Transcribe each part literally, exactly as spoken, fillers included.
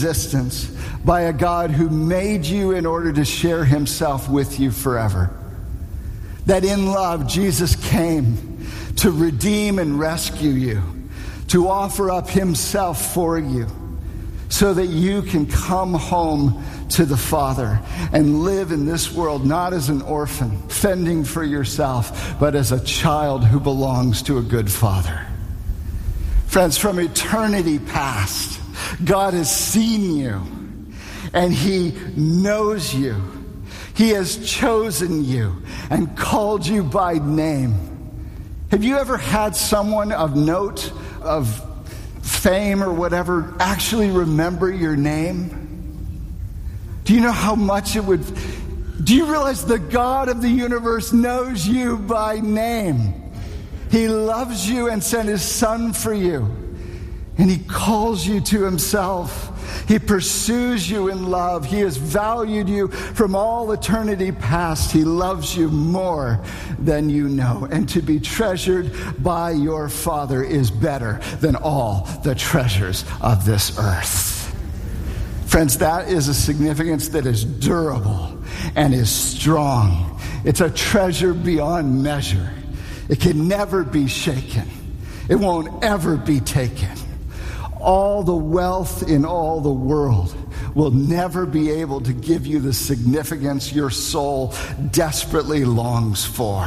existence by a God who made you in order to share himself with you forever. That in love, Jesus came to redeem and rescue you, to offer up himself for you, so that you can come home to the Father and live in this world not as an orphan, fending for yourself, but as a child who belongs to a good Father. Friends, from eternity past, God has seen you, and he knows you. He has chosen you and called you by name. Have you ever had someone of note, of fame or whatever, actually remember your name? Do you know how much it would... Do you realize the God of the universe knows you by name? He loves you and sent his Son for you. And he calls you to himself. He pursues you in love. He has valued you from all eternity past. He loves you more than you know. And to be treasured by your Father is better than all the treasures of this earth. Friends, that is a significance that is durable and is strong. It's a treasure beyond measure. It can never be shaken. It won't ever be taken. All the wealth in all the world will never be able to give you the significance your soul desperately longs for.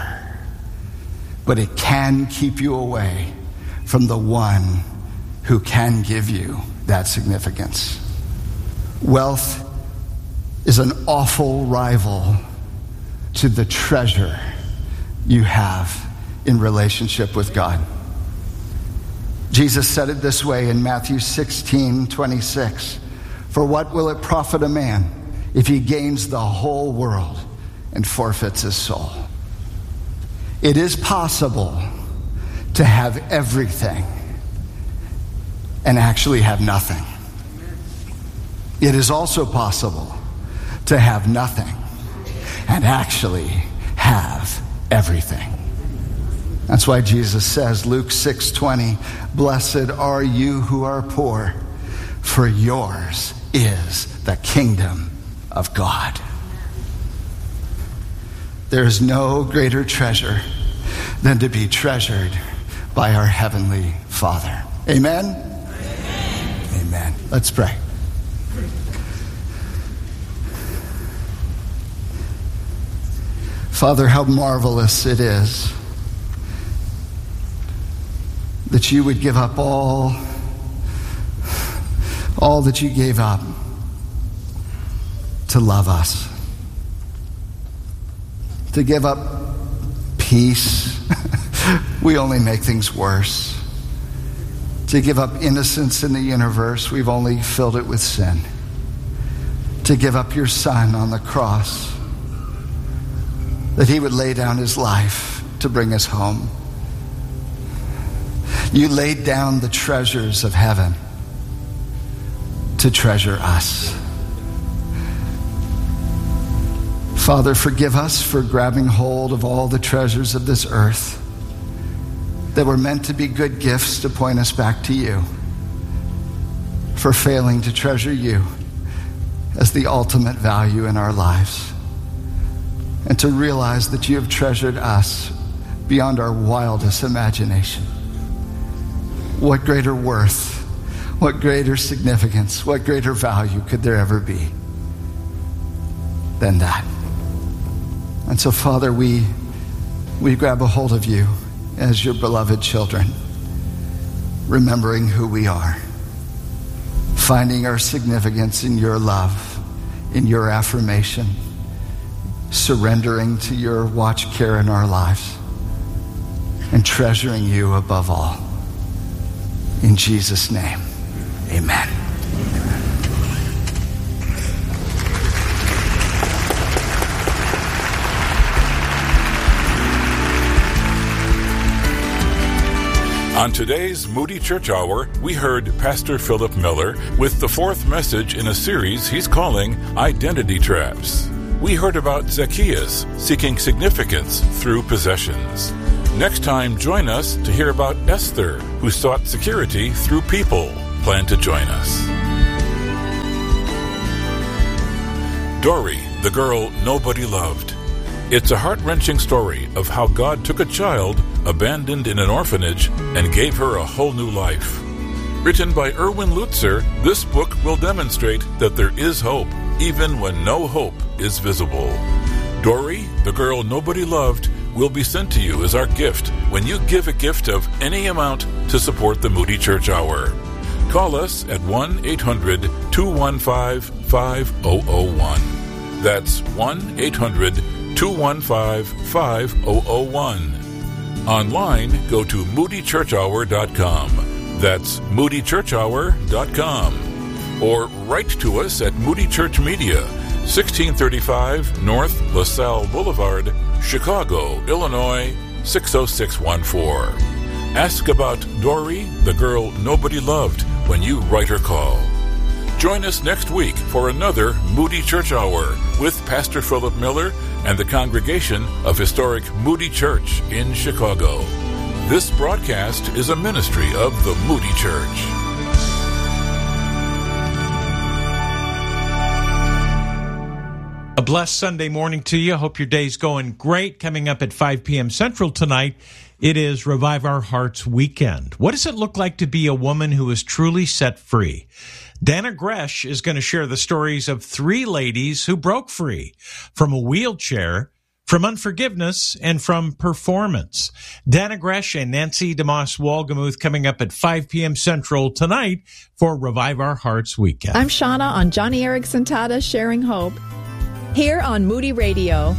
But it can keep you away from the one who can give you that significance. Wealth is an awful rival to the treasure you have in relationship with God. Jesus said it this way in Matthew sixteen twenty-six. For what will it profit a man if he gains the whole world and forfeits his soul? It is possible to have everything and actually have nothing. It is also possible to have nothing and actually have everything. That's why Jesus says, Luke six twenty, blessed are you who are poor, for yours is the kingdom of God. There is no greater treasure than to be treasured by our Heavenly Father. Amen? Amen. Amen. Let's pray. Father, how marvelous it is that you would give up all, all that you gave up to love us. To give up peace. We only make things worse. To give up innocence in the universe. We've only filled it with sin. To give up your Son on the cross. That he would lay down his life to bring us home. You laid down the treasures of heaven to treasure us. Father, forgive us for grabbing hold of all the treasures of this earth that were meant to be good gifts to point us back to you, for failing to treasure you as the ultimate value in our lives, and to realize that you have treasured us beyond our wildest imagination. What greater worth, what greater significance, what greater value could there ever be than that? And so, Father, we we grab a hold of you as your beloved children, remembering who we are, finding our significance in your love, in your affirmation, surrendering to your watch care in our lives, and treasuring you above all. In Jesus' name, amen. On today's Moody Church Hour, we heard Pastor Philip Miller with the fourth message in a series he's calling Identity Traps. We heard about Zacchaeus seeking significance through possessions. Next time, join us to hear about Esther, who sought security through people. Plan to join us. Dory, the Girl Nobody Loved. It's a heart-wrenching story of how God took a child abandoned in an orphanage and gave her a whole new life. Written by Erwin Lutzer, this book will demonstrate that there is hope, even when no hope is visible. Dory, the Girl Nobody Loved, will be sent to you as our gift when you give a gift of any amount to support the Moody Church Hour. Call us at one eight hundred two one five five zero zero one. That's one eight hundred two one five five zero zero one. Online, go to moody church hour dot com. That's moody church hour dot com. Or write to us at Moody Church Media, sixteen thirty-five North LaSalle Boulevard, Chicago, Illinois, six oh six one four. Ask about Dory, the Girl Nobody Loved, when you write or call. Join us next week for another Moody Church Hour with Pastor Philip Miller and the congregation of historic Moody Church in Chicago. This broadcast is a ministry of the Moody Church. A blessed Sunday morning to you. Hope your day's going great. Coming up at five p.m. Central tonight, it is Revive Our Hearts weekend. What does it look like to be a woman who is truly set free? Dana Gresh is going to share the stories of three ladies who broke free from a wheelchair, from unforgiveness, and from performance. Dana Gresh and Nancy DeMoss Walgemuth coming up at five p.m. Central tonight for Revive Our Hearts weekend. I'm Shauna on Johnny Erickson Tata, sharing hope, here on Moody Radio.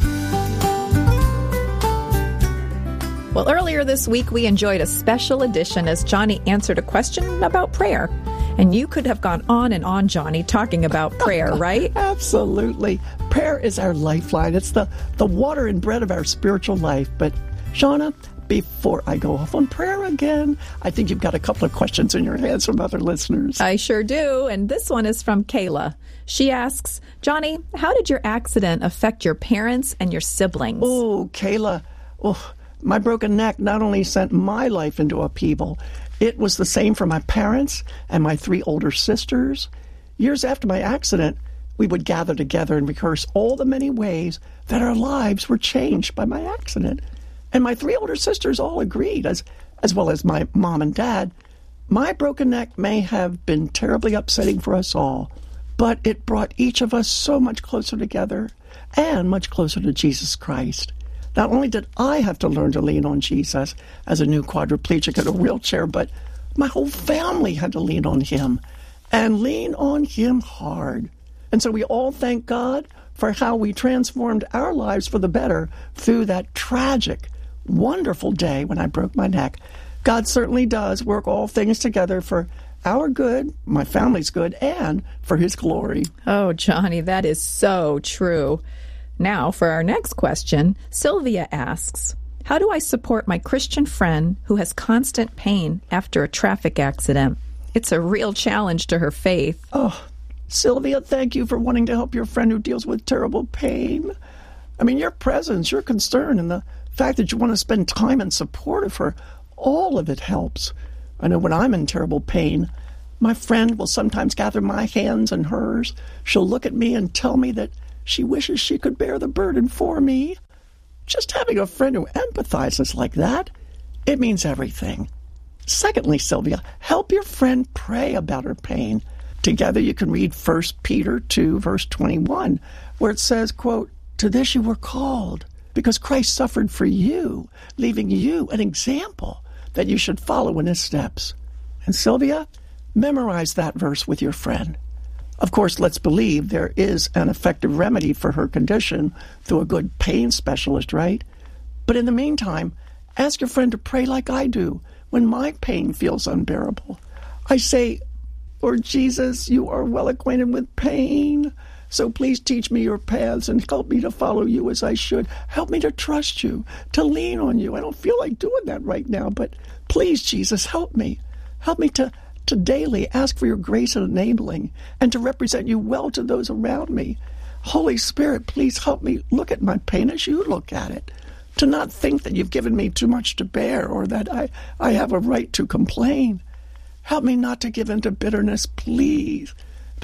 Well, earlier this week, we enjoyed a special edition as Johnny answered a question about prayer. And you could have gone on and on, Johnny, talking about prayer, right? Absolutely. Prayer is our lifeline. It's the, the water and bread of our spiritual life. But, Shauna, before I go off on prayer again, I think you've got a couple of questions in your hands from other listeners. I sure do. And this one is from Kayla. She asks, Johnny, how did your accident affect your parents and your siblings? Oh, Kayla, oh, my broken neck not only sent my life into upheaval, it was the same for my parents and my three older sisters. Years after my accident, we would gather together and rehearse all the many ways that our lives were changed by my accident. And my three older sisters all agreed, as, as well as my mom and dad, my broken neck may have been terribly upsetting for us all, but it brought each of us so much closer together and much closer to Jesus Christ. Not only did I have to learn to lean on Jesus as a new quadriplegic in a wheelchair, but my whole family had to lean on him, and lean on him hard. And so we all thank God for how we transformed our lives for the better through that tragic, wonderful day when I broke my neck. God certainly does work all things together for our good, my family's good, and for his glory. Oh, Johnny, that is so true. Now, for our next question, Sylvia asks, how do I support my Christian friend who has constant pain after a traffic accident? It's a real challenge to her faith. Oh, Sylvia, thank you for wanting to help your friend who deals with terrible pain. I mean, your presence, your concern, and the fact that you want to spend time in support of her, all of it helps. I know when I'm in terrible pain, my friend will sometimes gather my hands in hers. She'll look at me and tell me that she wishes she could bear the burden for me. Just having a friend who empathizes like that, it means everything. Secondly, Sylvia, help your friend pray about her pain. Together you can read First Peter two, verse twenty-one, where it says, quote, "To this you were called, because Christ suffered for you, leaving you an example that you should follow in his steps." And Sylvia, memorize that verse with your friend. Of course, let's believe there is an effective remedy for her condition through a good pain specialist, right? But in the meantime, ask your friend to pray like I do when my pain feels unbearable. I say, Lord Jesus, you are well acquainted with pain, so please teach me your paths and help me to follow you as I should. Help me to trust you, to lean on you. I don't feel like doing that right now, but please, Jesus, help me. Help me to to daily ask for your grace and enabling, and to represent you well to those around me. Holy Spirit, please help me look at my pain as you look at it, to not think that you've given me too much to bear or that I, I have a right to complain. Help me not to give in to bitterness, please,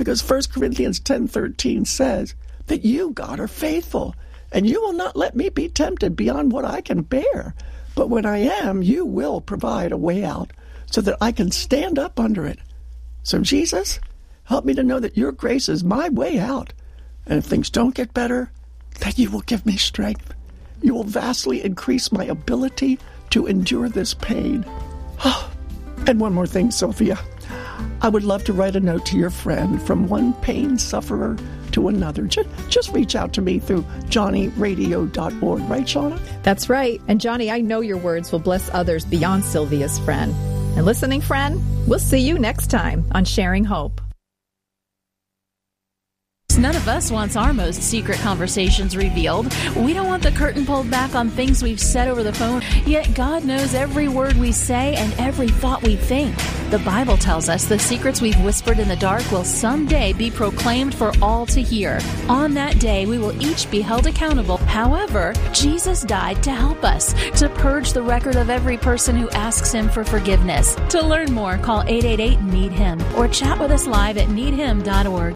Because First Corinthians ten thirteen says that you, God, are faithful, and you will not let me be tempted beyond what I can bear. But when I am, you will provide a way out so that I can stand up under it. So Jesus, help me to know that your grace is my way out. And if things don't get better, that you will give me strength. You will vastly increase my ability to endure this pain. And one more thing, Sophia. I would love to write a note to your friend from one pain sufferer to another. Just, just reach out to me through johnny radio dot org. Right, Shauna? That's right. And Johnny, I know your words will bless others beyond Sylvia's friend. And listening friend, we'll see you next time on Sharing Hope. None of us wants our most secret conversations revealed. We don't want the curtain pulled back on things we've said over the phone, yet God knows every word we say and every thought we think. The Bible tells us the secrets we've whispered in the dark will someday be proclaimed for all to hear. On that day, we will each be held accountable. However, Jesus died to help us, to purge the record of every person who asks Him for forgiveness. To learn more, call eight eight eight, need him or chat with us live at need him dot org.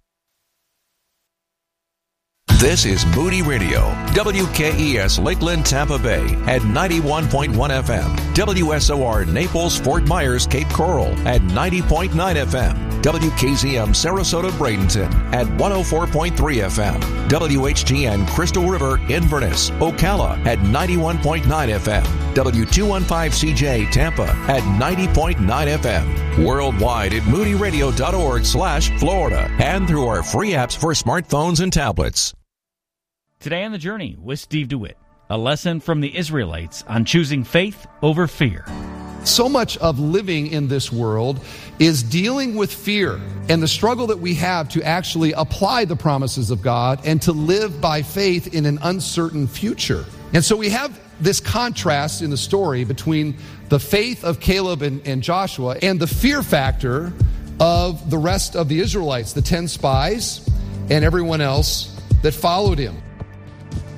This is Moody Radio, W K E S Lakeland, Tampa Bay at ninety-one point one F M, W S O R Naples, Fort Myers, Cape Coral at ninety point nine F M, W K Z M Sarasota, Bradenton at one oh four point three F M, W H T N Crystal River, Inverness, Ocala at ninety-one point nine F M, W two fifteen C J Tampa at ninety point nine F M, worldwide at moody radio dot org slash Florida, and through our free apps for smartphones and tablets. Today on The Journey with Steve DeWitt, a lesson from the Israelites on choosing faith over fear. So much of living in this world is dealing with fear and the struggle that we have to actually apply the promises of God and to live by faith in an uncertain future. And so we have this contrast in the story between the faith of Caleb and, and Joshua and the fear factor of the rest of the Israelites, the ten spies and everyone else that followed him.